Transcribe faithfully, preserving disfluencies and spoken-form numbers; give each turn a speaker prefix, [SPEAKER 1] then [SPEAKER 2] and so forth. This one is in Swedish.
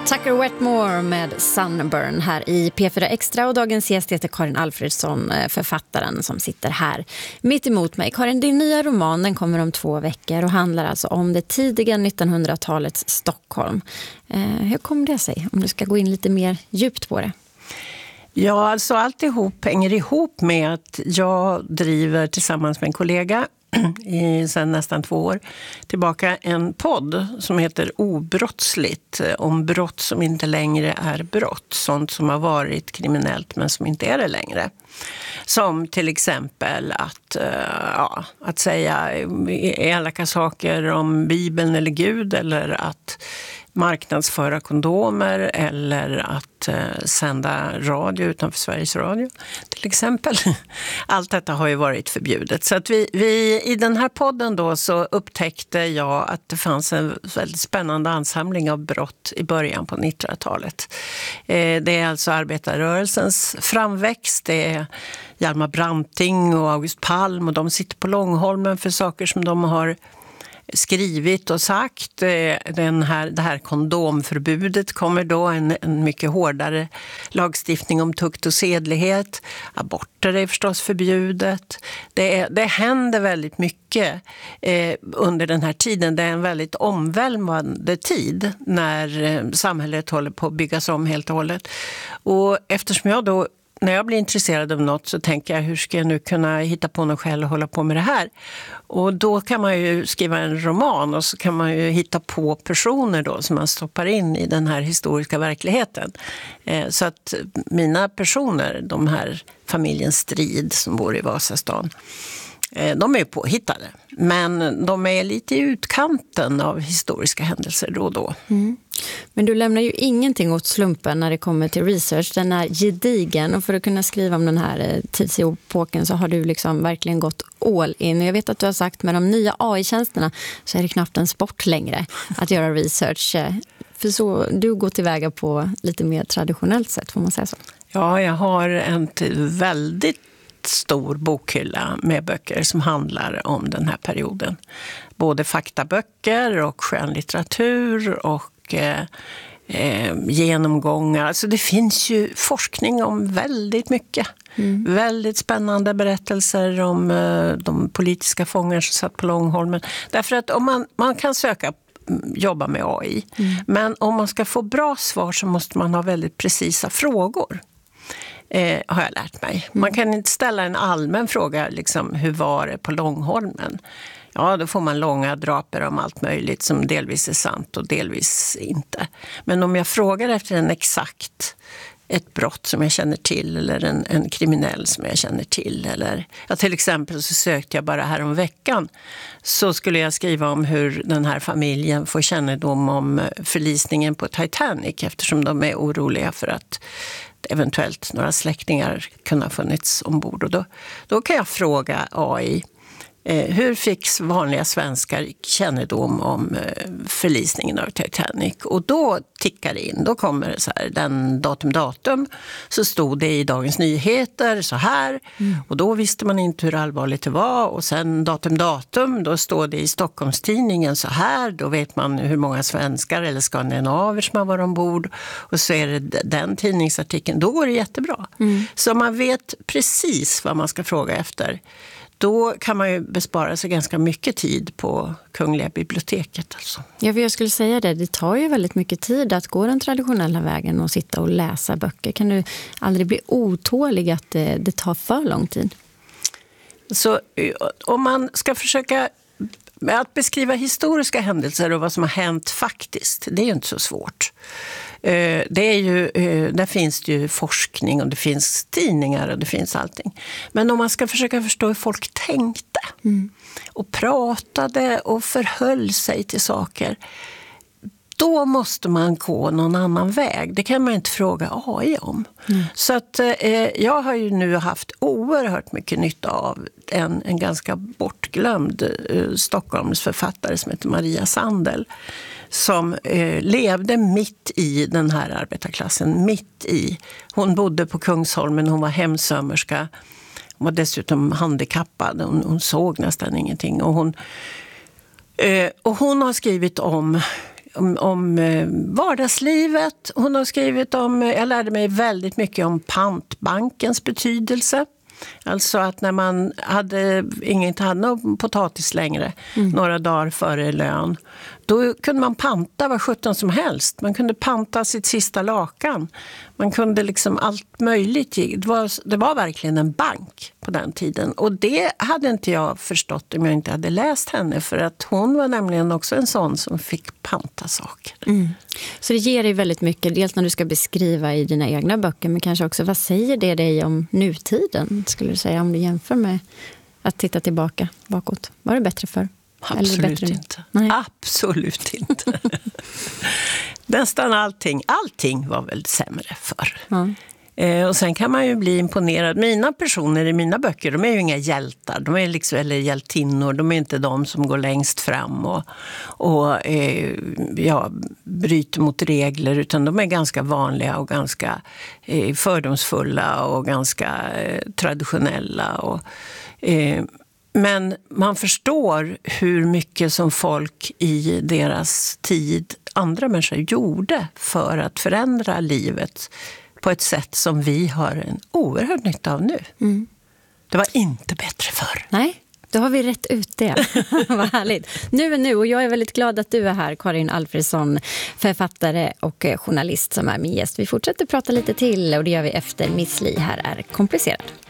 [SPEAKER 1] Tucker Wetmore med Sunburn här i P fyra Extra, och dagens gäst heter Karin Alfredsson, författaren som sitter här mitt emot mig. Karin, din nya roman, den kommer om två veckor och handlar alltså om det tidiga nittonhundratalets Stockholm. Eh, hur kom det sig, om du ska gå in lite mer djupt på det?
[SPEAKER 2] Ja, alltså alltihop hänger ihop med att jag driver tillsammans med en kollega i sedan nästan två år tillbaka en podd som heter Obrottsligt, om brott som inte längre är brott, sånt som har varit kriminellt men som inte är det längre. Som till exempel att, ja, att säga elaka saker om Bibeln eller Gud, eller att marknadsföra kondomer, eller att eh, sända radio utanför Sveriges Radio till exempel. Allt detta har ju varit förbjudet. Så att vi, vi i den här podden då så upptäckte jag att det fanns en väldigt spännande ansamling av brott i början på nittonhundratalet. Eh, det är alltså arbetarrörelsens framväxt, det är Hjalmar Branting och August Palm, och de sitter på Långholmen för saker som de har skrivit och sagt. Den här, det här kondomförbudet kommer då, en, en mycket hårdare lagstiftning om tukt och sedlighet. Aborter är förstås förbjudet. Det, är, det händer väldigt mycket eh, under den här tiden. Det är en väldigt omvälvande tid när eh, samhället håller på att byggas om helt och hållet. Och eftersom jag då När jag blir intresserad av något så tänker jag, hur ska jag nu kunna hitta på något själv och hålla på med det här? Och då kan man ju skriva en roman, och så kan man ju hitta på personer då som man stoppar in i den här historiska verkligheten. Eh, så att mina personer, de här familjen Strid som bor i Vasastan, eh, de är ju påhittade. Men de är lite i utkanten av historiska händelser då och då. Mm.
[SPEAKER 1] Men du lämnar ju ingenting åt slumpen när det kommer till research. Den är gedigen, och för att kunna skriva om den här tidsepoken så har du liksom verkligen gått all in. Jag vet att du har sagt med de nya A I-tjänsterna så är det knappt en sport längre att göra research. För så du går tillväga på lite mer traditionellt sätt, får man säga så.
[SPEAKER 2] Ja, jag har en väldigt stor bokhylla med böcker som handlar om den här perioden. Både faktaböcker och skönlitteratur och eh, eh, genomgångar. Alltså det finns ju forskning om väldigt mycket. Mm. Väldigt spännande berättelser om eh, de politiska fångar som satt på Långholmen. Därför att om man, man kan söka jobba med A I. Mm. Men om man ska få bra svar så måste man ha väldigt precisa frågor. Eh, har jag lärt mig. Man kan inte ställa en allmän fråga, liksom, hur var det på Långholmen? Ja, då får man långa draper om allt möjligt som delvis är sant och delvis inte. Men om jag frågar efter en exakt, ett brott som jag känner till, eller en, en kriminell som jag känner till, eller ja, till exempel så sökte jag bara här om veckan, så skulle jag skriva om hur den här familjen får kännedom om förlisningen på Titanic, eftersom de är oroliga för att eventuellt några släktingar kunde ha funnits ombord. Och då, då kan jag fråga A I, eh, hur fick vanliga svenskar kännedom om eh, förlisningen av Titanic? Och då tickar det in, då kommer det så här, den datum datum, så stod det i Dagens Nyheter så här, mm. och då visste man inte hur allvarligt det var, och sen datum datum, då står det i Stockholmstidningen så här, då vet man hur många svenskar eller skandinaver som har varit ombord, och så är det den tidningsartikeln, då går det jättebra. Mm. Så man vet precis vad man ska fråga efter. Då kan man ju bespara sig ganska mycket tid på Kungliga biblioteket. Alltså.
[SPEAKER 1] Ja, för jag skulle säga det. Det tar ju väldigt mycket tid att gå den traditionella vägen och sitta och läsa böcker. Kan du aldrig bli otålig att det, det tar för lång tid?
[SPEAKER 2] Så om man ska försöka att beskriva historiska händelser och vad som har hänt faktiskt, det är ju inte så svårt. Det är ju, där finns det ju forskning och det finns tidningar och det finns allting. Men om man ska försöka förstå hur folk tänkte mm. och pratade och förhöll sig till saker, då måste man gå någon annan väg. Det kan man inte fråga A I om. Mm. Så att eh, jag har ju nu haft oerhört mycket nytta av en, en ganska bortglömd eh, Stockholms författare som heter Maria Sandel, som eh, levde mitt i den här arbetarklassen, mitt i. Hon bodde på Kungsholmen, hon var hemsömmerska, hon var dessutom handikappad, hon, hon såg nästan ingenting. Och hon, eh, och hon har skrivit om om, om vardagslivet. Hon har skrivit om, jag lärde mig väldigt mycket om pantbankens betydelse. Alltså att när man hade, inte hade någon potatis längre, mm. några dagar före lön, då kunde man panta vad sjutton som helst. Man kunde panta sitt sista lakan. Man kunde liksom allt möjligt. Det var, det var verkligen en bank på den tiden. Och det hade inte jag förstått om jag inte hade läst henne. För att hon var nämligen också en sån som fick panta saker.
[SPEAKER 1] Mm. Så det ger dig väldigt mycket, dels när du ska beskriva i dina egna böcker, men kanske också vad säger det dig om nutiden, skulle du säga, om du jämför med att titta tillbaka bakåt? Var det bättre för?
[SPEAKER 2] Absolut inte. Nej. Absolut inte. Nästan allting. Allting var väl sämre förr. Ja. Eh, och sen kan man ju bli imponerad. Mina personer i mina böcker, de är ju inga hjältar. De är liksom, eller hjältinnor. De är inte de som går längst fram och, och eh, ja, bryter mot regler. Utan de är ganska vanliga och ganska eh, fördomsfulla och ganska eh, traditionella. Och eh, Men man förstår hur mycket som folk i deras tid, andra människor, gjorde för att förändra livet på ett sätt som vi har en oerhörd nytta av nu. Mm. Det var inte bättre förr.
[SPEAKER 1] Nej, då har vi rätt ut det. Vad härligt. Nu är nu, och jag är väldigt glad att du är här, Karin Alfredsson, författare och journalist som är min gäst. Vi fortsätter prata lite till och det gör vi efter Miss Li. Här är komplicerad.